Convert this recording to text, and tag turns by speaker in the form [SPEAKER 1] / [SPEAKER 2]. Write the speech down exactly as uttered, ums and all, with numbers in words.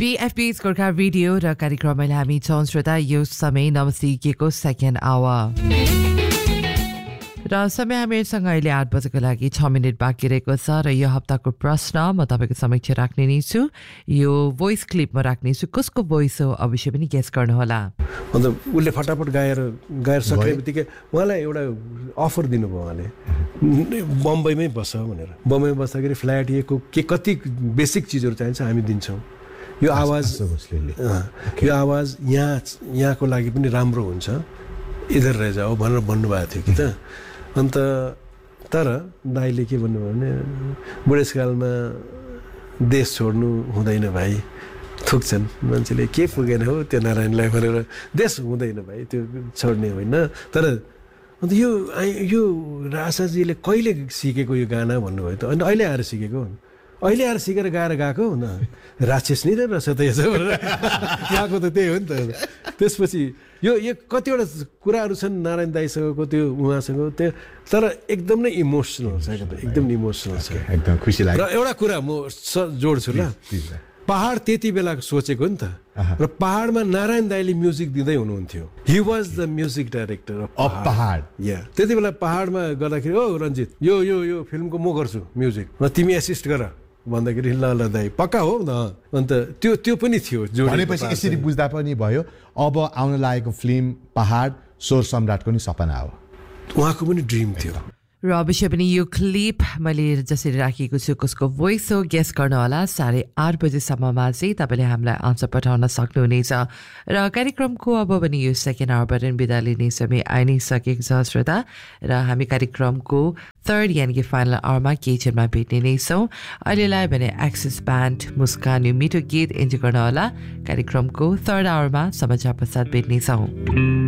[SPEAKER 1] BFP Gorkha radio र कार्यक्रममा हामी छौं श्रोता यो समय नमस्ते केको सेकेन्ड आवर र समय हामीसँग अहिले आठ बजेको लागि छ मिनट बाँकी रहेको छ र यो हप्ताको प्रश्न म तपाईको समक्ष राख्ने नै छु यो भोइस क्लिपमा राख्ने छु कसको भोइस हो अवश्य पनि गेस गर्नु होला
[SPEAKER 2] अन्त उले फटाफट गाएर गाएर सकेबित्तिकै उहाँलाई एउटा अफर दिनुभयो उहाँले बम्बईमै बस भनेर बम्बईमा बस्दाखेरि फ्ल्याट को के कति बेसिक चीजहरु चाहिन्छ हामी दिन्छौं यो आवाज यो आवाज यहाँ यहाँको लागि पनि राम्रो हुन्छ इधर रह जाओ भनेर भन्नुभएको थियो कि त अन्त तर दाइले के भन्नुभयो भने बुढेसकालमा देश छोड्नु हुँदैन भाइ थुक्छन् मान्छेले के पुगेन हो त्यो नारायणलाई भनेर देश हुँदैन भाइ त्यो छोड्ने होइन तर अन्त यो यो रासाजीले कहिले सिकेको यो गाना भन्नुभयो त अनि अहिले आएर सिकेको अहिले आएर सिकेर गाएर गएको न राक्षस नि रहेछ त यसो यहाँको त त्यही हो नि त त्यसपछि यो यो कतिवटा कुराहरू छन् नारायण दाइसँगको त्यो उहाँसँग त्यो तर एकदम नै इमोसनल छ एकदम इमोसनल छ
[SPEAKER 3] एकदम खुसी लाग्यो
[SPEAKER 2] र एउटा कुरा म जोड्छु ल पहाड त्यति बेला सोचेको नि त र पहाडमा नारायण दाइले म्युजिक दिँदै हुनुहुन्थ्यो he was the music director
[SPEAKER 3] of पहाड
[SPEAKER 2] या त्यति बेला पहाडमा गर्दाखेरि ओ रञ्जित यो यो यो फिल्मको म गर्छु म्युजिक र तिमी एसिस्ट गर भन्दाखेरि ल ल दाइ पक्का हो न अन्त त्यो त्यो पनि थियो
[SPEAKER 3] भनेपछि यसरी बुझ्दा पनि भयो अब आउन लागेको फिल्म पहाड स्वर सम्राटको नि सपना हो
[SPEAKER 2] उहाँको पनि ड्रिम थियो
[SPEAKER 1] र अवश्य पनि यो क्लिप मैले जसरी राखेको छु कसको भोइस हो गेस गर्न होला साढे आठ बजेसम्ममा चाहिँ तपाईँले हामीलाई आन्सर पठाउन सक्नुहुनेछ र कार्यक्रमको अब पनि यो सेकेन्ड आवरबाट बिदा लिने समय आइ नै सकेको छ श्रोता र हामी कार्यक्रमको थर्ड यानि कि फाइनल आवरमा केही क्षणमा भेट्ने नै छौँ अहिलेलाई भने एक्सिस ब्यान्ड मुस्कान यो मिठो गीत इन्जोय गर्न होला कार्यक्रमको थर्ड आवरमा समाचार पश्चात भेट्नेछौँ